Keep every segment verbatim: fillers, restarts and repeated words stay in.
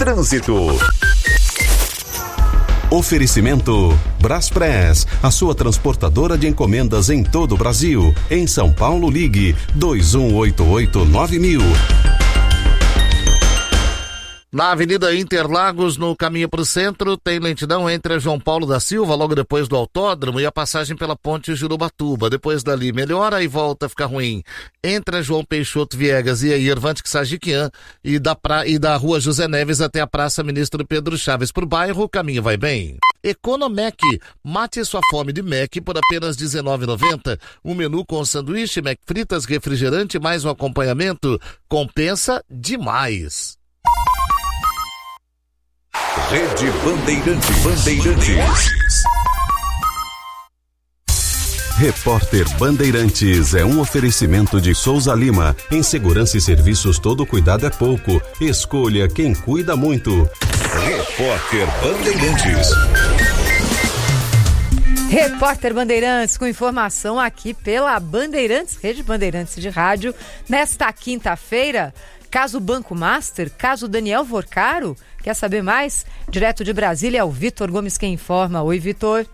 Trânsito. Oferecimento Braspress, a sua transportadora de encomendas em todo o Brasil. Em São Paulo, ligue dois um oito oito nove mil. Na Avenida Interlagos, no caminho para o centro, tem lentidão entre a João Paulo da Silva, logo depois do autódromo, e a passagem pela ponte Jurubatuba. Depois dali melhora e volta a ficar ruim entre a João Peixoto Viegas e a Irvante Sajiquian e da, pra... e da Rua José Neves até a Praça Ministro Pedro Chaves. Por bairro, o caminho vai bem. Economec, mate sua fome de Mac por apenas dezenove reais e noventa centavos. Um menu com sanduíche, Mac fritas, refrigerante, mais um acompanhamento. Compensa demais. Rede Bandeirantes. Bandeirantes. Repórter Bandeirantes é um oferecimento de Souza Lima. Em segurança e serviços, todo cuidado é pouco. Escolha quem cuida muito. Repórter Bandeirantes. Repórter Bandeirantes com informação aqui pela Bandeirantes, Rede Bandeirantes de Rádio, nesta quinta-feira. Caso Banco Master, caso Daniel Vorcaro. Quer saber mais? Direto de Brasília é o Vitor Gomes quem informa. Oi, Vitor.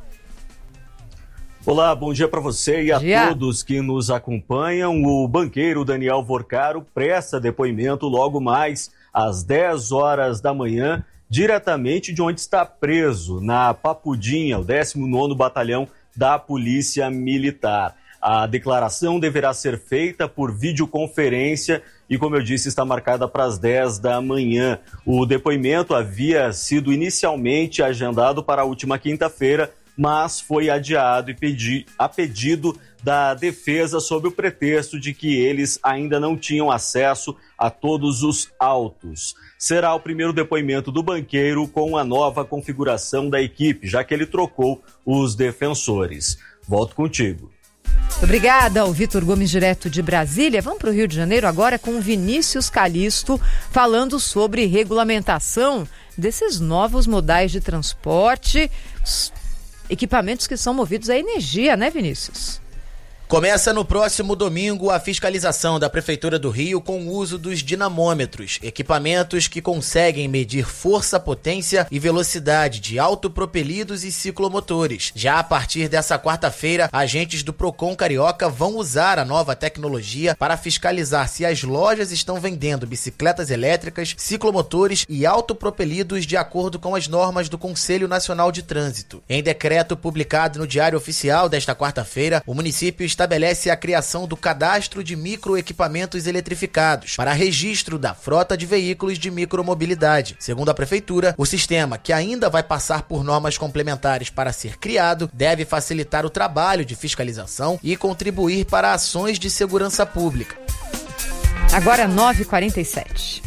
Olá, bom dia para você e a dia. todos que nos acompanham. O banqueiro Daniel Vorcaro presta depoimento logo mais às dez horas da manhã, diretamente de onde está preso, na Papudinha, o décimo nono Batalhão da Polícia Militar. A declaração deverá ser feita por videoconferência e, como eu disse, está marcada para as dez da manhã. O depoimento havia sido inicialmente agendado para a última quinta-feira, mas foi adiado e pedi, a pedido da defesa sob o pretexto de que eles ainda não tinham acesso a todos os autos. Será o primeiro depoimento do banqueiro com a nova configuração da equipe, já que ele trocou os defensores. Volto contigo. Obrigada ao Vitor Gomes, direto de Brasília. Vamos para o Rio de Janeiro agora com o Vinícius Calixto, falando sobre regulamentação desses novos modais de transporte, equipamentos que são movidos a energia, né, Vinícius? Começa no próximo domingo a fiscalização da Prefeitura do Rio com o uso dos dinamômetros, equipamentos que conseguem medir força, potência e velocidade de autopropelidos e ciclomotores. Já a partir dessa quarta-feira, agentes do Procon Carioca vão usar a nova tecnologia para fiscalizar se as lojas estão vendendo bicicletas elétricas, ciclomotores e autopropelidos de acordo com as normas do Conselho Nacional de Trânsito. Em decreto publicado no Diário Oficial desta quarta-feira, o município está estabelece a criação do cadastro de microequipamentos eletrificados para registro da frota de veículos de micromobilidade. Segundo a Prefeitura, o sistema, que ainda vai passar por normas complementares para ser criado, deve facilitar o trabalho de fiscalização e contribuir para ações de segurança pública. Agora nove e quarenta e sete.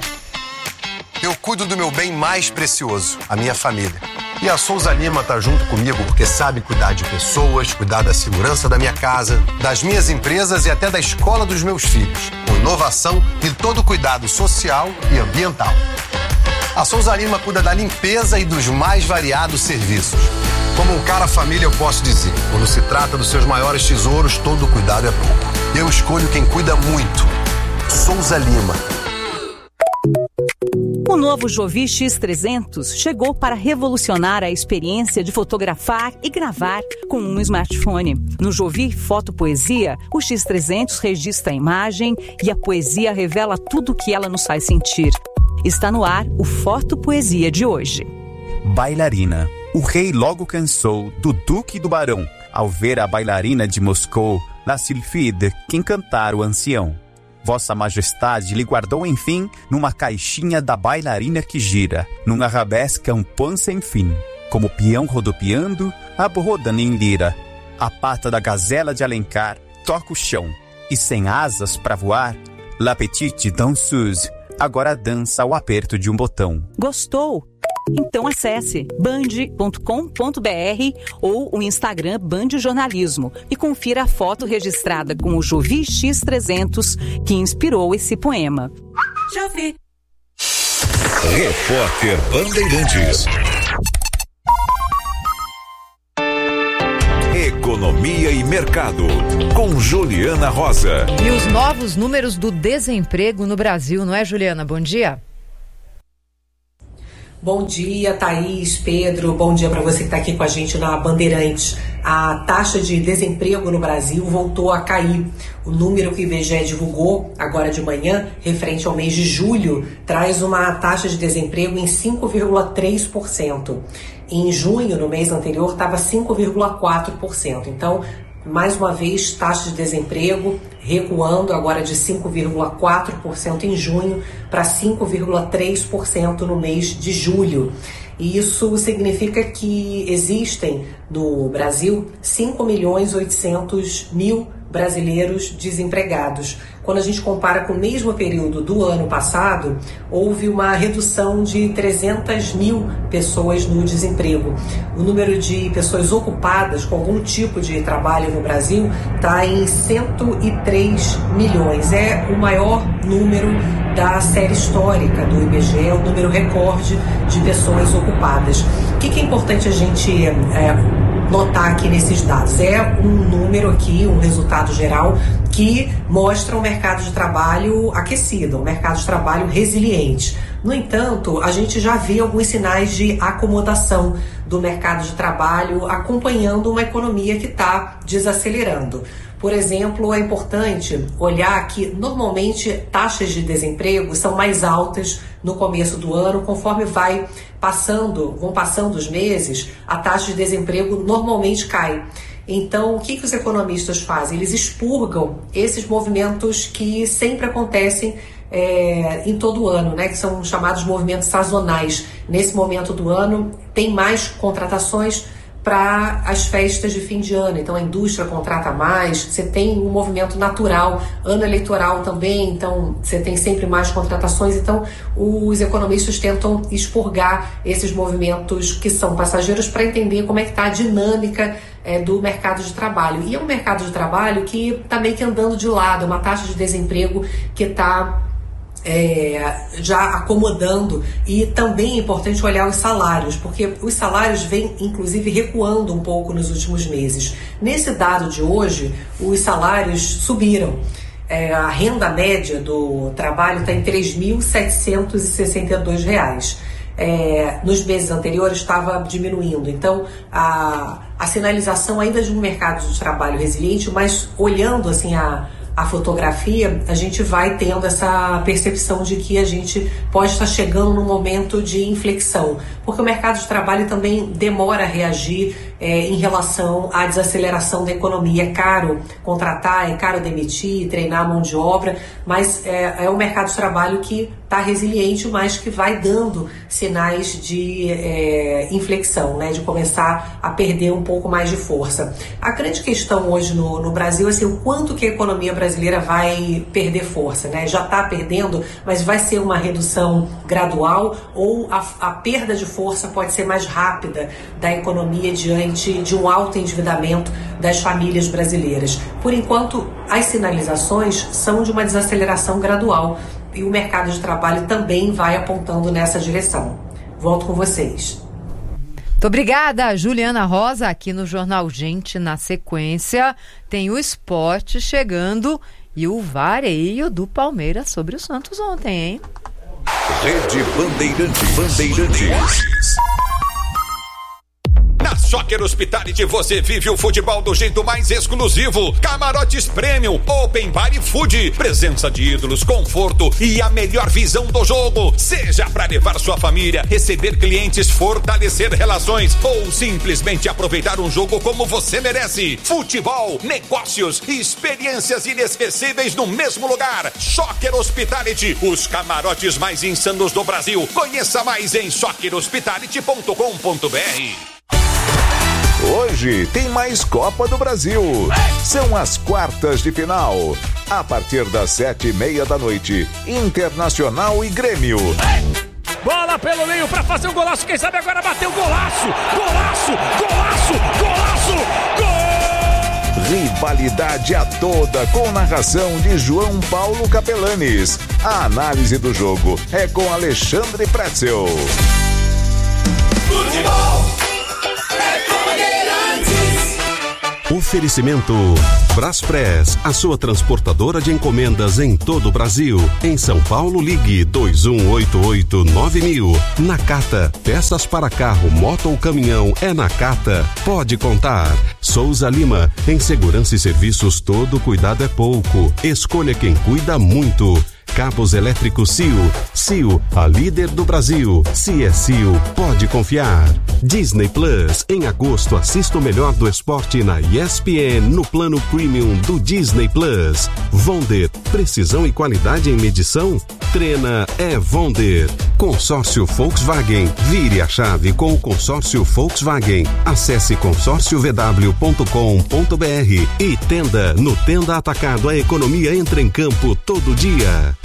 Eu cuido do meu bem mais precioso, a minha família. E a Souza Lima tá junto comigo porque sabe cuidar de pessoas, cuidar da segurança da minha casa, das minhas empresas e até da escola dos meus filhos, com inovação e todo o cuidado social e ambiental. A Souza Lima cuida da limpeza e dos mais variados serviços. Como um cara família eu posso dizer, quando se trata dos seus maiores tesouros, todo cuidado é pouco. Eu escolho quem cuida muito. Souza Lima. O novo Jovi X trezentos chegou para revolucionar a experiência de fotografar e gravar com um smartphone. No Jovi Foto Poesia, o X trezentos registra a imagem e a poesia revela tudo o que ela nos faz sentir. Está no ar o Foto Poesia de hoje. Bailarina. O rei logo cansou do Duque do Barão ao ver a bailarina de Moscou, La Sylphide, que encantar o ancião. Vossa Majestade lhe guardou, enfim, numa caixinha da bailarina que gira, num arabesque um pão sem fim, como peão rodopiando, aborrodando em lira. A pata da gazela de Alencar toca o chão, e sem asas pra voar, La Petite Danseuse agora dança ao aperto de um botão. Gostou? Então acesse band ponto com ponto br ou o Instagram Band Jornalismo e confira a foto registrada com o Jovi X trezentos que inspirou esse poema. Jovi. Repórter Bandeirantes. Economia e Mercado, com Juliana Rosa. E os novos números do desemprego no Brasil, não é, Juliana? Bom dia. Bom dia, Thaís, Pedro, bom dia para você que está aqui com a gente na Bandeirantes. A taxa de desemprego no Brasil voltou a cair. O número que o I B G E divulgou agora de manhã, referente ao mês de julho, traz uma taxa de desemprego em cinco vírgula três por cento. Em junho, no mês anterior, estava cinco vírgula quatro por cento. Então, mais uma vez, taxa de desemprego recuando agora de cinco vírgula quatro por cento em junho para cinco vírgula três por cento no mês de julho. E isso significa que existem no Brasil cinco milhões e oitocentos mil brasileiros desempregados. Quando a gente compara com o mesmo período do ano passado, houve uma redução de trezentas mil pessoas no desemprego. O número de pessoas ocupadas com algum tipo de trabalho no Brasil está em cento e três milhões. É o maior número da série histórica do I B G E, o número recorde de pessoas ocupadas. O que, que é importante a gente é, notar aqui nesses dados? É um número aqui, um resultado geral que mostra um mercado de trabalho aquecido, um mercado de trabalho resiliente. No entanto, a gente já vê alguns sinais de acomodação do mercado de trabalho acompanhando uma economia que está desacelerando. Por exemplo, é importante olhar que normalmente taxas de desemprego são mais altas no começo do ano, conforme vai passando, vão passando os meses, a taxa de desemprego normalmente cai. Então, o que, que os economistas fazem? Eles expurgam esses movimentos que sempre acontecem é, em todo o ano, né? Que são chamados movimentos sazonais. Nesse momento do ano, tem mais contratações para as festas de fim de ano, então a indústria contrata mais, você tem um movimento natural, ano eleitoral também, então você tem sempre mais contratações, então os economistas tentam expurgar esses movimentos que são passageiros para entender como é que está a dinâmica é, do mercado de trabalho. E é um mercado de trabalho que está meio que andando de lado, uma taxa de desemprego que está É, já acomodando, e também é importante olhar os salários, porque os salários vêm inclusive recuando um pouco nos últimos meses. Nesse dado de hoje, os salários subiram. É, a renda média do trabalho está em três mil setecentos e sessenta e dois reais. É, nos meses anteriores estava diminuindo, então a, a sinalização ainda de um mercado de trabalho resiliente, mas olhando assim a a fotografia, a gente vai tendo essa percepção de que a gente pode estar chegando num momento de inflexão, porque o mercado de trabalho também demora a reagir é, em relação à desaceleração da economia. É caro contratar, é caro demitir, treinar a mão de obra, mas é, é um mercado de trabalho que está resiliente, mas que vai dando sinais de é, inflexão, né, de começar a perder um pouco mais de força. A grande questão hoje no, no Brasil é assim, o quanto que a economia brasileira vai perder força, né? Já está perdendo, mas vai ser uma redução gradual, ou a, a perda de força pode ser mais rápida da economia diante de um alto endividamento das famílias brasileiras. Por enquanto, as sinalizações são de uma desaceleração gradual, e o mercado de trabalho também vai apontando nessa direção. Volto com vocês. Muito obrigada, Juliana Rosa, aqui no Jornal Gente. Na sequência, tem o esporte chegando e o vareio do Palmeiras sobre o Santos ontem, hein? Rede Bandeirantes. Bandeirantes. Na Soccer Hospitality você vive o futebol do jeito mais exclusivo. Camarotes Premium, Open Bar e Food. Presença de ídolos, conforto e a melhor visão do jogo. Seja para levar sua família, receber clientes, fortalecer relações ou simplesmente aproveitar um jogo como você merece. Futebol, negócios e experiências inesquecíveis no mesmo lugar. Soccer Hospitality, os camarotes mais insanos do Brasil. Conheça mais em soccer hospitality ponto com ponto b r. Hoje tem mais Copa do Brasil. São as quartas de final. A partir das sete e meia da noite, Internacional e Grêmio. Bola pelo meio para fazer um golaço. Quem sabe agora bateu golaço. Golaço, golaço, golaço, gol! Rivalidade a toda com narração de João Paulo Capelanes. A análise do jogo é com Alexandre Pretzel. Futebol. Oferecimento Braspress, a sua transportadora de encomendas em todo o Brasil. Em São Paulo, ligue dois um oito oito nove mil. Nakata, peças para carro, moto ou caminhão, é Nakata. Pode contar. Souza Lima, em segurança e serviços todo cuidado é pouco. Escolha quem cuida muito. Cabos elétricos C I O. C I O, a líder do Brasil. Se é C I O, pode confiar. Disney Plus, em agosto assista o melhor do esporte na E S P N no plano premium do Disney Plus. Vonder, precisão e qualidade em medição? Trena é Vonder. Consórcio Volkswagen, vire a chave com o consórcio Volkswagen. Acesse consórcio v w ponto com ponto b r e Tenda. No Tenda Atacado, a economia entra em campo todo dia.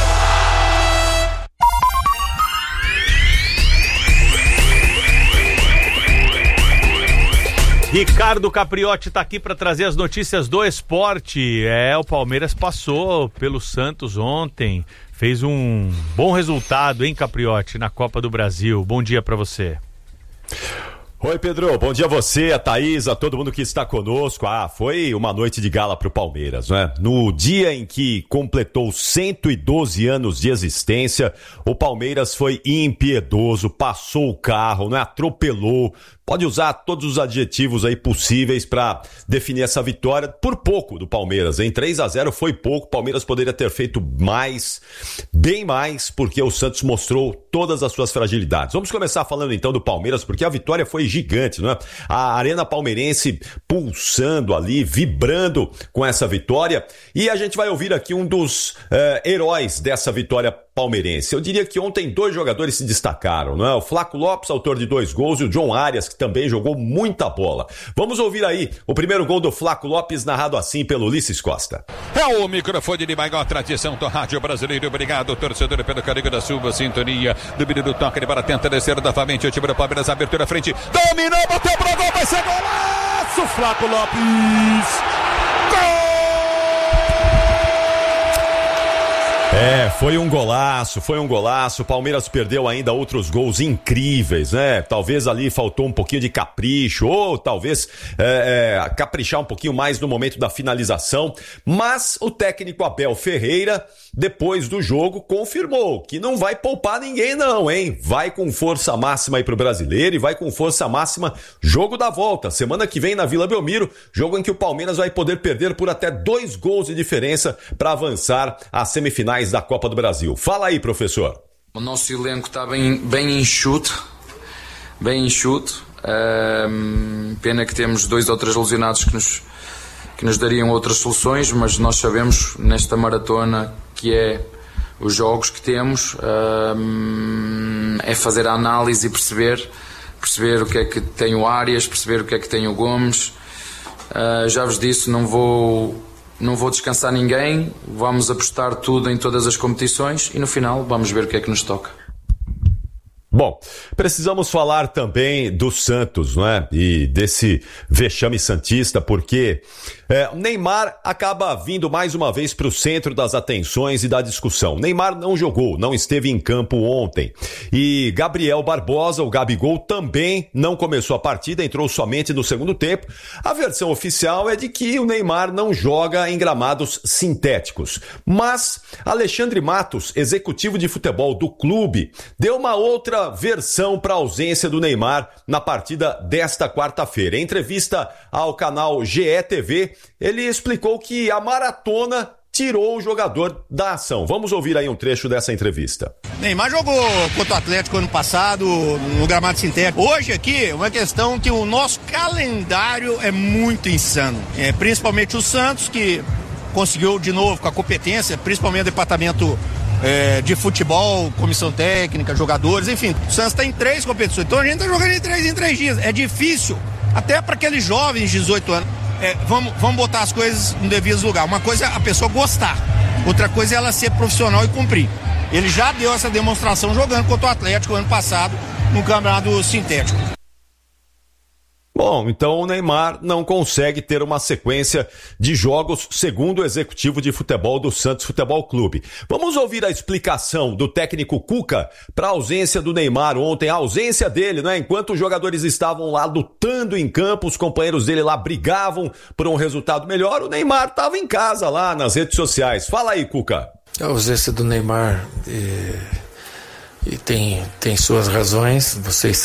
Ricardo Capriotti está aqui para trazer as notícias do esporte. É, o Palmeiras passou pelo Santos ontem, fez um bom resultado, hein, Capriotti, na Copa do Brasil. Bom dia para você. Oi, Pedro, bom dia a você, a Thaís, a todo mundo que está conosco. Ah, foi uma noite de gala pro Palmeiras, né? No dia em que completou cento e doze anos de existência, o Palmeiras foi impiedoso, passou o carro, né? Atropelou. Pode usar todos os adjetivos aí possíveis para definir essa vitória por pouco do Palmeiras. Em três a zero foi pouco, o Palmeiras poderia ter feito mais, bem mais, porque o Santos mostrou todas as suas fragilidades. Vamos começar falando então do Palmeiras, porque a vitória foi gigante, não é? A Arena Palmeirense pulsando ali, vibrando com essa vitória. E a gente vai ouvir aqui um dos eh, heróis dessa vitória palmeirense. Eu diria que ontem dois jogadores se destacaram, não é? O Flaco Lopes, autor de dois gols, e o John Arias, que também jogou muita bola. Vamos ouvir aí o primeiro gol do Flaco Lopes, narrado assim pelo Ulisses Costa. É o microfone de maior tradição do rádio brasileiro. Obrigado, torcedor, pelo carinho da sua sintonia. Do menino toca, ele para tentar descer novamente. O time do Palmeiras, abertura à frente. Dominou, bateu pro gol, vai ser golaço! Flaco Lopes! Gol! É, foi um golaço, foi um golaço. O Palmeiras perdeu ainda outros gols incríveis, né? Talvez ali faltou um pouquinho de capricho, ou talvez é, é, caprichar um pouquinho mais no momento da finalização. Mas o técnico Abel Ferreira, depois do jogo, confirmou que não vai poupar ninguém não, hein? Vai com força máxima aí pro brasileiro e vai com força máxima jogo da volta. Semana que vem na Vila Belmiro, jogo em que o Palmeiras vai poder perder por até dois gols de diferença para avançar às semifinais da Copa do Brasil. Fala aí, professor. O nosso elenco está bem, bem enxuto, bem enxuto. Um, pena que temos dois ou três lesionados que nos, que nos dariam outras soluções, mas nós sabemos nesta maratona que é os jogos que temos, um, é fazer a análise e perceber, perceber o que é que tem o Arias, perceber o que é que tem o Gomes. Uh, já vos disse, não vou... Não vou descansar ninguém, vamos apostar tudo em todas as competições e no final vamos ver o que é que nos toca. Bom, precisamos falar também do Santos, não é? E desse vexame santista, porque é, o Neymar acaba vindo mais uma vez para o centro das atenções e da discussão. Neymar não jogou, não esteve em campo ontem. E Gabriel Barbosa, o Gabigol, também não começou a partida, entrou somente no segundo tempo. A versão oficial é de que o Neymar não joga em gramados sintéticos. Mas Alexandre Matos, executivo de futebol do clube, deu uma outra versão para a ausência do Neymar na partida desta quarta-feira. Em entrevista ao canal G E T V, ele explicou que a maratona tirou o jogador da ação. Vamos ouvir aí um trecho dessa entrevista. Neymar jogou contra o Atlético ano passado no gramado sintético. Hoje aqui é uma questão que o nosso calendário é muito insano. É, principalmente o Santos, que conseguiu de novo com a competência, principalmente o departamento É, de futebol, comissão técnica, jogadores, enfim. O Santos tem três competições, então a gente tá jogando em três em três dias. É difícil, até para aqueles jovens de dezoito anos. É, vamos, vamos botar as coisas no devido lugar. Uma coisa é a pessoa gostar, outra coisa é ela ser profissional e cumprir. Ele já deu essa demonstração jogando contra o Atlético ano passado no campeonato sintético. Bom, então o Neymar não consegue ter uma sequência de jogos, segundo o executivo de futebol do Santos Futebol Clube. Vamos ouvir a explicação do técnico Cuca para a ausência do Neymar ontem, a ausência dele, né? Enquanto os jogadores estavam lá lutando em campo, os companheiros dele lá brigavam por um resultado melhor, o Neymar estava em casa lá nas redes sociais. Fala aí, Cuca. A ausência do Neymar é... e tem, tem suas razões, vocês